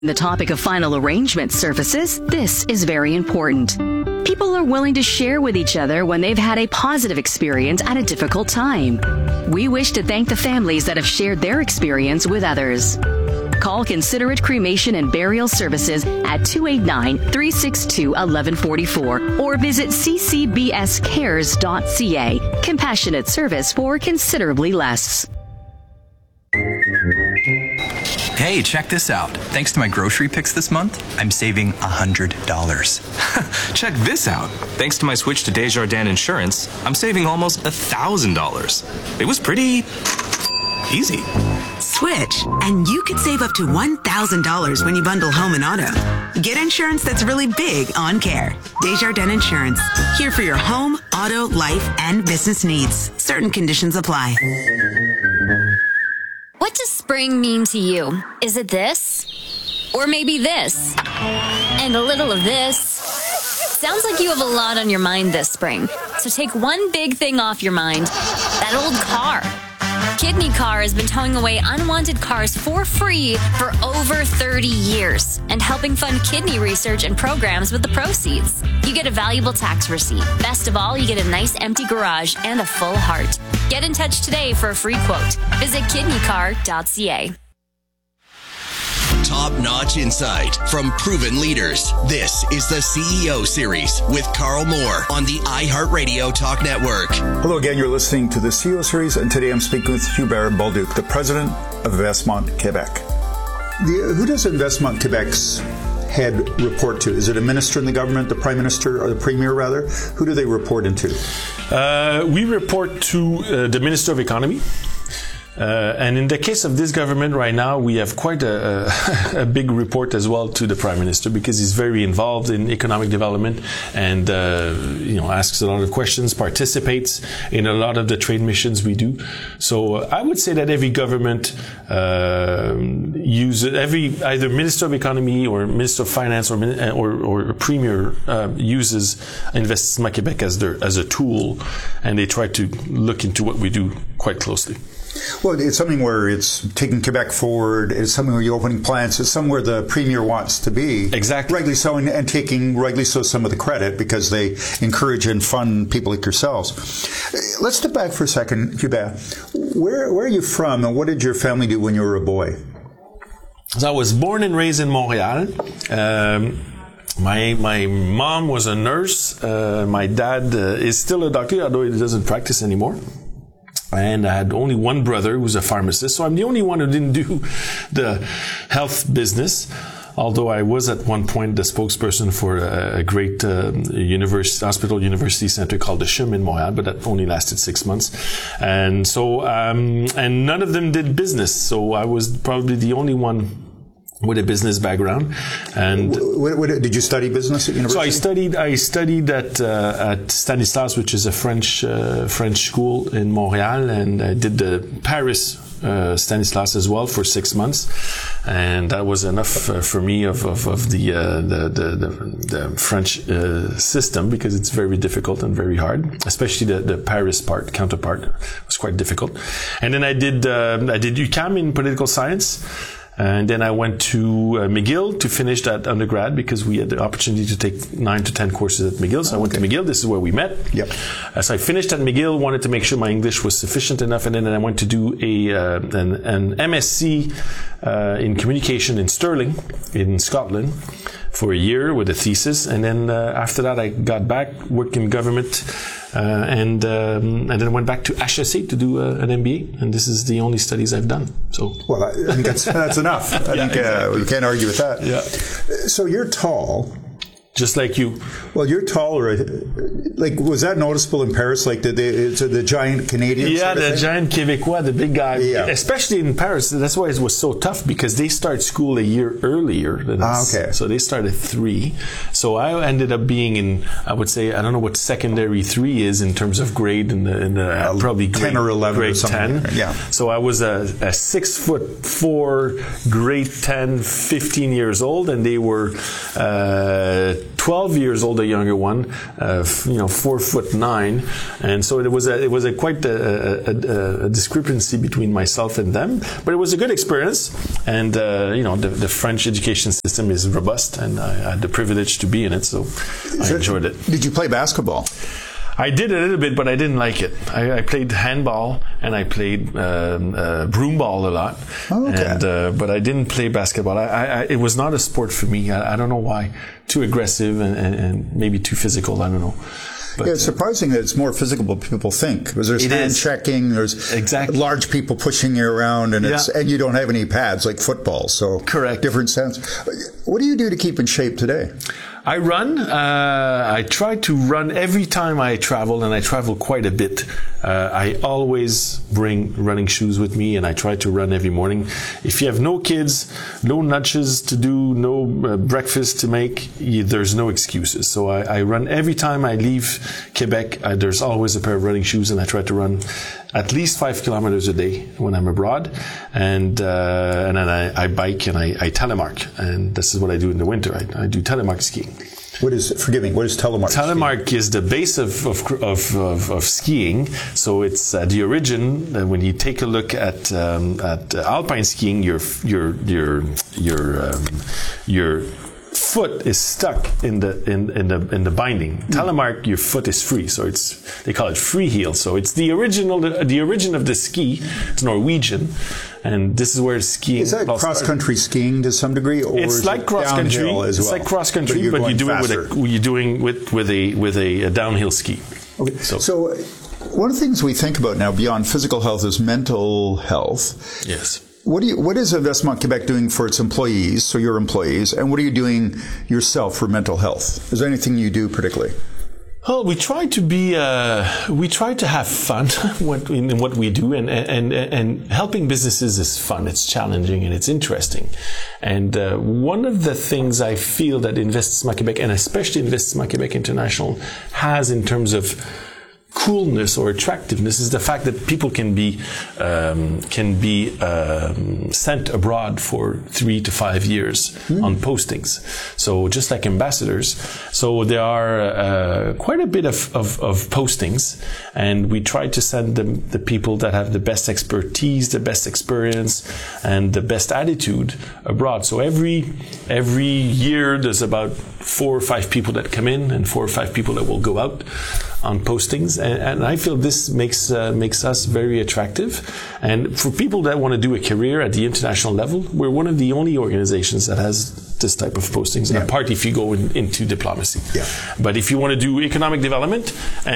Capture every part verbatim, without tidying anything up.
The topic of final arrangement surfaces, this is very important. People are willing to share with each other when they've had a positive experience at a difficult time. We wish to thank the families that have shared their experience with others. Call Considerate Cremation and Burial Services at two eight nine, three six two, one one four four or visit c c b s cares dot c a. Compassionate service for considerably less. Hey, check this out. Thanks to my grocery picks this month, I'm saving one hundred dollars. Check this out. Thanks to my switch to Desjardins Insurance, I'm saving almost one thousand dollars. It was pretty easy. Switch, and you could save up to one thousand dollars when you bundle home and auto. Get insurance that's really big on care. Desjardins Insurance. Here for your home, auto, life, and business needs. Certain conditions apply. What does spring mean to you? Is it this? Or maybe this? And a little of this? Sounds like you have a lot on your mind this spring. So take one big thing off your mind. That old car. Kidney Car has been towing away unwanted cars for free for over thirty years and helping fund kidney research and programs with the proceeds. You get a valuable tax receipt. Best of all, you get a nice empty garage and a full heart. Get in touch today for a free quote. Visit kidney car dot c a. Top-notch insight from proven leaders. This is the C E O Series with Carl Moore on the iHeartRadio Talk Network. Hello again, you're listening to the C E O Series, and today I'm speaking with Hubert Bolduc, the president of Investissement Québec. The, who does Investissement Québec's head report to? Is it a minister in the government, the prime minister, or the premier rather? Who do they report into? Uh, we report to uh, the Minister of Economy. Uh, and in the case of this government right now, we have quite a, a, a big report as well to the Prime Minister, because he's very involved in economic development and, uh, you know, asks a lot of questions, participates in a lot of the trade missions we do. So uh, I would say that every government uh, uses, every either Minister of Economy or Minister of Finance or or, or Premier uh, uses Investissement Québec as their as a tool, and they try to look into what we do quite closely. Well, it's something where it's taking Quebec forward. It's something where you're opening plants. It's somewhere the premier wants to be. Exactly. Rightly so, and, and taking rightly so some of the credit because they encourage and fund people like yourselves. Let's step back for a second, Hubert. Where, where are you from, and what did your family do when you were a boy? So I was born and raised in Montreal. Um, My my mom was a nurse. Uh, my dad uh, is still a doctor, although he doesn't practice anymore. And I had only one brother who was a pharmacist, so I'm the only one who didn't do the health business. Although I was at one point the spokesperson for a, a great uh, university, hospital university center called the C H U M in Montreal, but that only lasted six months. And so, um, and none of them did business, so I was probably the only one with a business background. And what, what, did you study business at university? So I studied. I studied at uh, at Stanislas, which is a French uh, French school in Montreal, and I did the Paris uh, Stanislas as well for six months, and that was enough uh, for me of of, of the, uh, the the the the French uh, system, because it's very difficult and very hard, especially the the Paris part counterpart was quite difficult. And then I did uh, I did U Q A M in political science. And then I went to uh, McGill to finish that undergrad, because we had the opportunity to take nine to ten courses at McGill. So I went to McGill. This is where we met. Yep. As I finished at McGill, wanted to make sure my English was sufficient enough, and then I went to do a uh, an, an M S C uh, in communication in Stirling, in Scotland, for a year with a thesis. And then uh, after that, I got back, worked in government. Uh, and um, and then went back to H E C to do uh, an M B A, and this is the only studies I've done. So well, I think that's that's enough. I yeah, think exactly. uh, we can't argue with that. Yeah. So you're tall. Just like you. Well, you're taller. Like, was that noticeable in Paris? Like the the, it's the giant Canadians? Yeah, the giant Québécois, the big guy. Yeah. Especially in Paris. That's why it was so tough, because they start school a year earlier than us. Ah, okay. So they start at three. So I ended up being in, I would say, I don't know what secondary three is in terms of grade, in the, in the uh, probably grade, ten or eleven grade or something. ten. Yeah. So I was a, a six foot four, grade ten, fifteen years old, and they were uh, twelve years old, a younger one, uh, f- you know, four foot nine, and so it was a, it was a quite a, a, a discrepancy between myself and them. But it was a good experience, and uh, you know, the, the French education system is robust, and I had the privilege to be in it, so I enjoyed it. Did you play basketball? I did a little bit, but I didn't like it. I, I played handball and I played um, uh, broomball a lot. Oh, okay. And, uh, but I didn't play basketball. I, I, it was not a sport for me. I, I don't know why. Too aggressive and, and, and maybe too physical. I don't know. But, yeah, it's surprising that it's more physical than people think. Because there's hand is. checking, there's exactly. large people pushing you around, and it's yeah. and you don't have any pads like football. So correct, different sense. What do you do to keep in shape today? I run. Uh, I try to run every time I travel, and I travel quite a bit. Uh, I always bring running shoes with me, and I try to run every morning. If you have no kids, no lunches to do, no uh, breakfast to make, you, there's no excuses. So I, I run every time I leave Quebec. Uh, there's always a pair of running shoes, and I try to run at least five kilometers a day when I'm abroad, and uh, and then I, I bike and I, I telemark, and this is what I do in the winter. I, I do telemark skiing. What is, forgive me, what is telemark? Telemark skiing? Is the base of of, of, of, of skiing. So it's uh, the origin. Uh, when you take a look at um, at uh, alpine skiing, your your your your um, your foot is stuck in the in, in the in the binding. Mm. Telemark, your foot is free, so it's they call it free heel. So it's the original the, the origin of the ski. It's Norwegian. And this is where skiing is that cross country skiing to some degree, or it's is like it cross country. As it's well? like cross country, but, but you do faster. it with a, you're doing with with a with a, a downhill ski. Okay. So, so one of the things we think about now beyond physical health is mental health. Yes. What do you, what is Investissement Québec doing for its employees, so your employees, and what are you doing yourself for mental health? Is there anything you do particularly? Well, we try to be, uh, we try to have fun in what we do, and, and, and helping businesses is fun. It's challenging and it's interesting. And, uh, one of the things I feel that Investissement Québec, and especially Investissement Québec International, has in terms of coolness or attractiveness is the fact that people can be um, can be um, sent abroad for three to five years mm. on postings. So just like ambassadors, so there are uh, quite a bit of, of, of postings, and we try to send them the people that have the best expertise, the best experience, and the best attitude abroad. So every every year there's about four or five people that come in, and four or five people that will go out on postings, and, and I feel this makes uh, makes us very attractive. And for people that want to do a career at the international level, we're one of the only organizations that has this type of postings, yeah. apart if you go in, into diplomacy. Yeah. But if you want to do economic development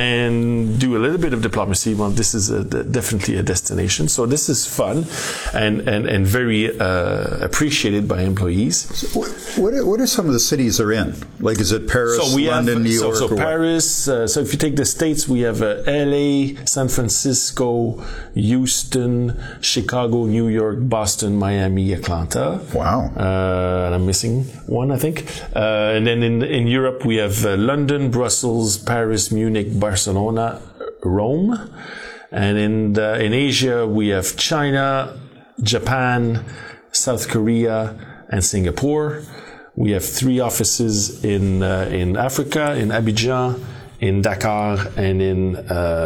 and do a little bit of diplomacy, well, this is a, definitely a destination. So this is fun and, and, and very uh, appreciated by employees. So what, are, what are some of the cities they're in? Like, is it Paris, so we London, have, New York? So, so Paris, uh, so if you take the States, we have uh, L A, San Francisco, Houston, Chicago, New York, Boston, Miami, Atlanta. Wow. Uh, and I'm missing one, I think. Uh, and then in, in Europe, we have uh, London, Brussels, Paris, Munich, Barcelona, Rome. And in the, in Asia, we have China, Japan, South Korea, and Singapore. We have three offices in uh, in Africa, in Abidjan, in Dakar, and in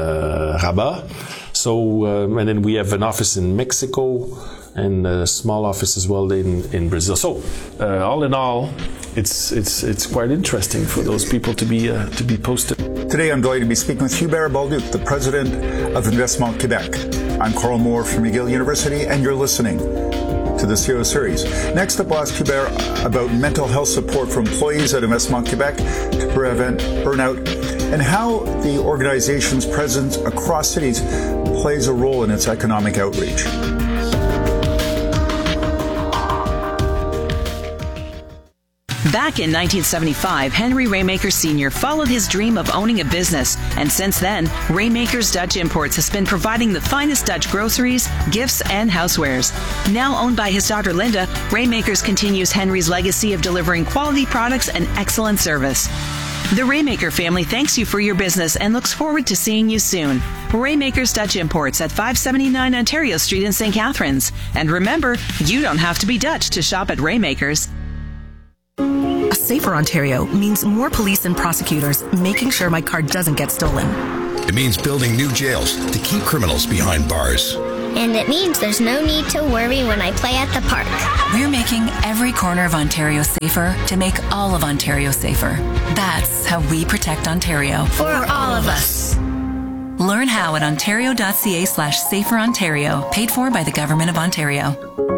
uh, Rabat. So, um, and then we have an office in Mexico, and a small office as well in, in Brazil. So, uh, all in all, it's it's it's quite interesting for those people to be uh, to be posted. Today, I'm delighted to be speaking with Hubert Bolduc, the president of Investissement Québec. I'm Carl Moore from McGill University, and you're listening to the C E O Series. Next up, we'll ask Hubert about mental health support for employees at Investissement Québec to prevent burnout, and how the organization's presence across cities plays a role in its economic outreach. Back in nineteen seventy-five, Henry Raymaker Senior followed his dream of owning a business, and since then, Raymaker's Dutch Imports has been providing the finest Dutch groceries, gifts, and housewares. Now owned by his daughter Linda, Raymakers continues Henry's legacy of delivering quality products and excellent service. The Raymaker family thanks you for your business and looks forward to seeing you soon. Raymaker's Dutch Imports at five seventy-nine Ontario Street in Saint Catharines. And remember, you don't have to be Dutch to shop at Raymaker's. Safer Ontario means more police and prosecutors making sure my car doesn't get stolen. It means building new jails to keep criminals behind bars. And it means there's no need to worry when I play at the park. We're making every corner of Ontario safer to make all of Ontario safer. That's how we protect Ontario. For all of us. Learn how at ontario.ca slash safer Ontario. Paid for by the Government of Ontario.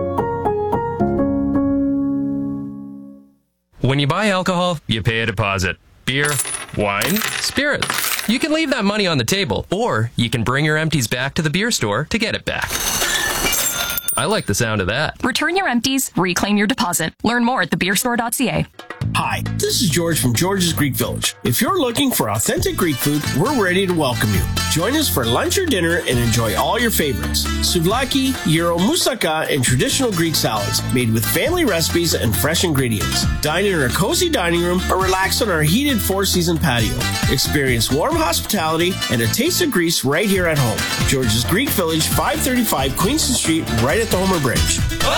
When you buy alcohol, you pay a deposit. Beer, wine, spirits. You can leave that money on the table, or you can bring your empties back to the beer store to get it back. I like the sound of that. Return your empties, reclaim your deposit. Learn more at the beer store dot c a. Hi, this is George from George's Greek Village. If you're looking for authentic Greek food, we're ready to welcome you. Join us for lunch or dinner and enjoy all your favorites. Souvlaki, gyro, moussaka, and traditional Greek salads made with family recipes and fresh ingredients. Dine in our cozy dining room or relax on our heated four-season patio. Experience warm hospitality and a taste of Greece right here at home. George's Greek Village, five thirty-five Queenston Street, right at the Homer Bridge.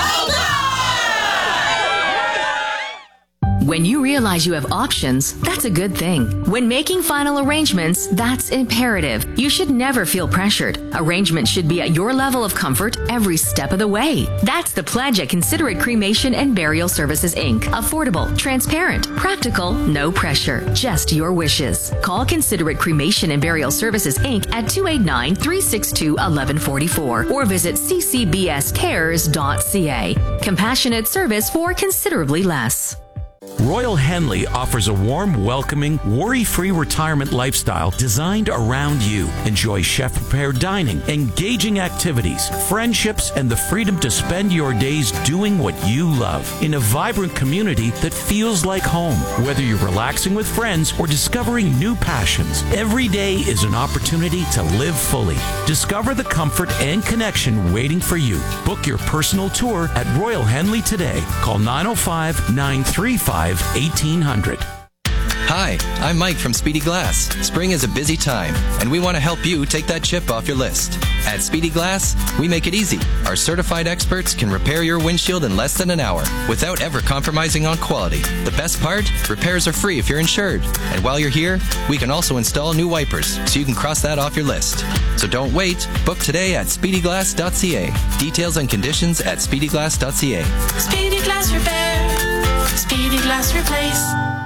When you realize you have options, that's a good thing. When making final arrangements, that's imperative. You should never feel pressured. Arrangements should be at your level of comfort every step of the way. That's the pledge at Considerate Cremation and Burial Services, Incorporated. Affordable, transparent, practical, no pressure, just your wishes. Call Considerate Cremation and Burial Services, Incorporated at two eight nine, three six two, one one four four or visit c c b s cares dot c a. Compassionate service for considerably less. Royal Henley offers a warm, welcoming, worry-free retirement lifestyle designed around you. Enjoy chef-prepared dining, engaging activities, friendships, and the freedom to spend your days doing what you love in a vibrant community that feels like home. Whether you're relaxing with friends or discovering new passions, every day is an opportunity to live fully. Discover the comfort and connection waiting for you. Book your personal tour at Royal Henley today. Call nine oh five, nine three five, eighteen hundred. Hi, I'm Mike from Speedy Glass. Spring is a busy time, and we want to help you take that chip off your list. At Speedy Glass, we make it easy. Our certified experts can repair your windshield in less than an hour without ever compromising on quality. The best part? Repairs are free if you're insured. And while you're here, we can also install new wipers, so you can cross that off your list. So don't wait. Book today at speedy glass dot c a. Details and conditions at speedy glass dot c a. Speedy Glass Repair. Speedy Glass Replace.